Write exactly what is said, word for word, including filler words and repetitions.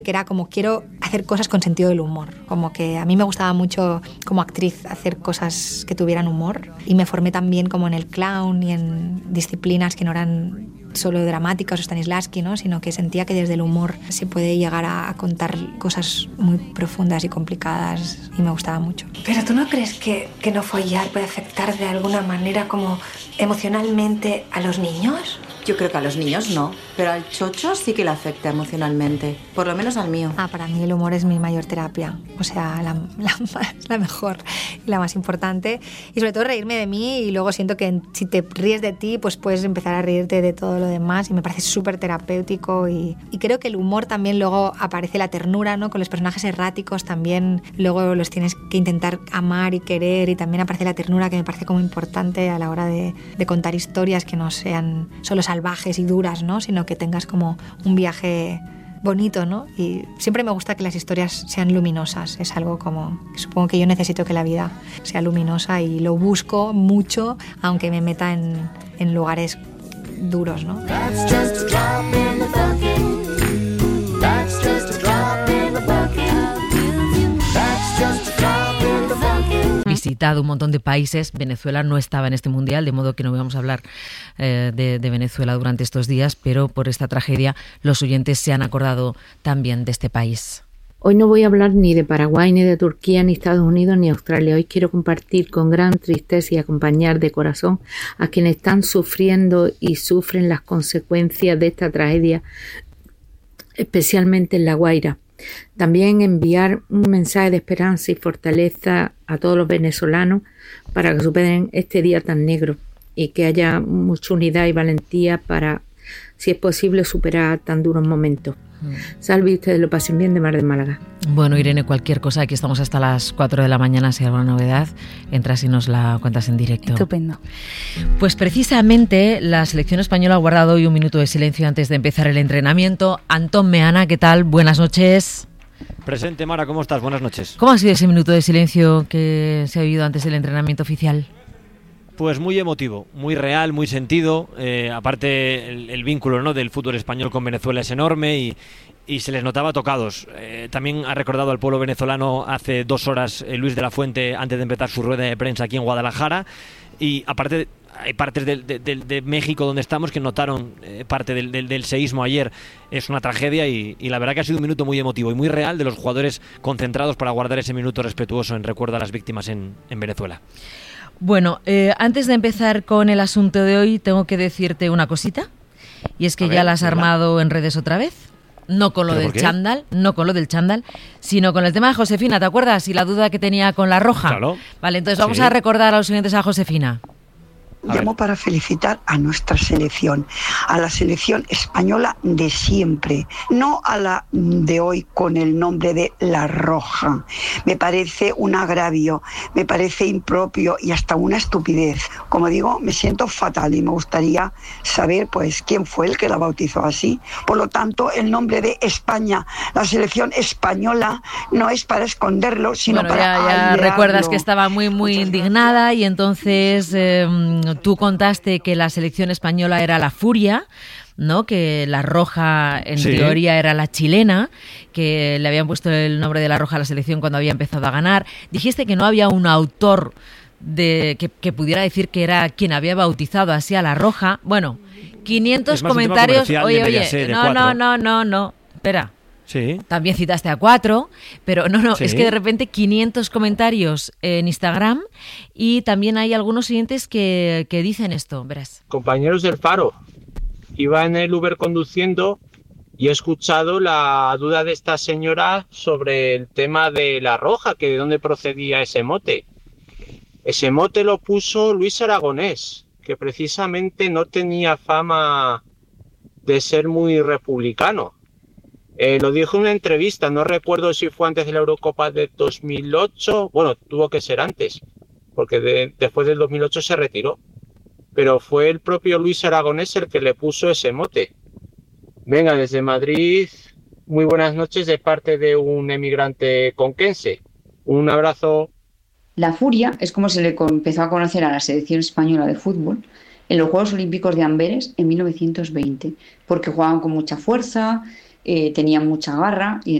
que era como quiero hacer cosas con sentido del humor, como que a mí me gustaba mucho como actriz hacer cosas que tuvieran humor y me formé también como en el clown y en disciplinas que no eran solo dramáticas o Stanislavski, ¿no? Sino que sentía que desde el humor se puede llegar a contar cosas muy profundas y complicadas y me gustaba mucho. ¿Pero tú no crees que, que no follar puede afectar de alguna manera como emocionalmente a los niños? Yo creo que a los niños no, pero al chocho sí que le afecta emocionalmente, por lo menos al mío. Ah, para mí el humor es mi mayor terapia, o sea, la, la, la mejor y la más importante. Y sobre todo reírme de mí y luego siento que si te ríes de ti, pues puedes empezar a reírte de todo lo demás y me parece súper terapéutico. Y, y creo que el humor también luego aparece la ternura, ¿no? Con los personajes erráticos también luego los tienes que intentar amar y querer y también aparece la ternura que me parece como importante a la hora de, de contar historias que no sean solo salvajes y duras, ¿no? Sino que tengas como un viaje bonito, ¿no? Y siempre me gusta que las historias sean luminosas. Es algo como supongo que yo necesito que la vida sea luminosa y lo busco mucho, aunque me meta en, en lugares duros, ¿no? Visitado un montón de países. Venezuela no estaba en este mundial, de modo que no vamos a hablar eh, de, de Venezuela durante estos días, pero por esta tragedia los oyentes se han acordado también de este país. Hoy no voy a hablar ni de Paraguay, ni de Turquía, ni Estados Unidos, ni Australia. Hoy quiero compartir con gran tristeza y acompañar de corazón a quienes están sufriendo y sufren las consecuencias de esta tragedia, especialmente en La Guaira. También enviar un mensaje de esperanza y fortaleza a todos los venezolanos para que superen este día tan negro y que haya mucha unidad y valentía para, si es posible, superar tan duros momentos. Mm. Salve y ustedes lo pasen bien, de Mar de Málaga. Bueno, Irene, cualquier cosa, aquí estamos hasta las cuatro de la mañana. Si hay alguna novedad, entras y nos la cuentas en directo. Estupendo. Pues precisamente la selección española ha guardado hoy un minuto de silencio antes de empezar el entrenamiento. Antón Meana, ¿qué tal? Buenas noches. Presente, Mara, ¿cómo estás? Buenas noches. ¿Cómo ha sido ese minuto de silencio que se ha vivido antes del entrenamiento oficial? Pues muy emotivo, muy real, muy sentido. Eh, aparte, el, el vínculo, ¿no?, del fútbol español con Venezuela es enorme y, y se les notaba tocados. Eh, también ha recordado al pueblo venezolano hace dos horas eh, Luis de la Fuente antes de empezar su rueda de prensa aquí en Guadalajara. Y aparte, hay partes de, de, de, de México donde estamos que notaron eh, parte del, del, del seísmo ayer. Es una tragedia y, y la verdad que ha sido un minuto muy emotivo y muy real de los jugadores concentrados para guardar ese minuto respetuoso en recuerdo a las víctimas en, en Venezuela. Bueno, eh, antes de empezar con el asunto de hoy, tengo que decirte una cosita, y es que a ya ver, la has ¿verdad? armado en redes otra vez, no con lo del chándal, no con lo del chándal, sino con el tema de Josefina, ¿te acuerdas? Y la duda que tenía con la roja. Claro. Vale, entonces vamos sí. a recordar a los oyentes a Josefina. Llamo para felicitar a nuestra selección, a la selección española de siempre, no a la de hoy con el nombre de La Roja. Me parece un agravio, me parece impropio y hasta una estupidez. Como digo, me siento fatal y me gustaría saber pues quién fue el que la bautizó así. Por lo tanto, el nombre de España, la selección española, no es para esconderlo, sino bueno, para ya, ya airearlo. Recuerdas que estaba muy, muy Muchas indignada gracias. Y entonces eh, tú contaste que la selección española era la Furia, ¿no? Que la roja en sí. teoría era la chilena, que le habían puesto el nombre de la roja a la selección cuando había empezado a ganar. Dijiste que no había un autor de que, que pudiera decir que era quien había bautizado así a la roja. Bueno, quinientos comentarios. Oye, oye, no, no, no, no, no, espera. Sí. También citaste a cuatro, pero no, no, sí. es que de repente quinientos comentarios en Instagram y también hay algunos oyentes que, que dicen esto, verás. Compañeros del Faro, iba en el Uber conduciendo y he escuchado la duda de esta señora sobre el tema de la roja, que de dónde procedía ese mote. Ese mote lo puso Luis Aragonés, que precisamente no tenía fama de ser muy republicano. Eh, lo dijo en una entrevista, no recuerdo si fue antes de la Eurocopa de dos mil ocho, bueno, tuvo que ser antes, porque de, después del dos mil ocho se retiró, pero fue el propio Luis Aragonés el que le puso ese mote. Venga, desde Madrid, muy buenas noches de parte de un emigrante conquense. Un abrazo. La Furia es como se le empezó a conocer a la selección española de fútbol en los Juegos Olímpicos de Amberes en mil novecientos veinte, porque jugaban con mucha fuerza, eh, tenían mucha garra y